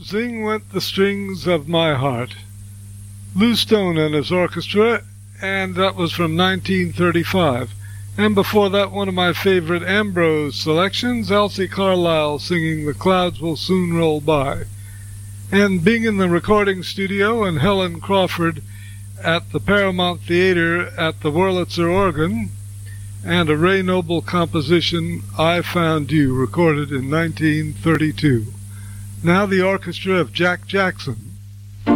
Waltzing Went the Strings of My Heart. Lou Stone and his orchestra, and that was from 1935. And before that, one of my favorite Ambrose selections, Elsie Carlisle singing The Clouds Will Soon Roll By. And Being in the Recording Studio and Helen Crawford at the Paramount Theater at the Wurlitzer organ, and a Ray Noble composition, I Found You, recorded in 1932. Now the orchestra of Jack Jackson.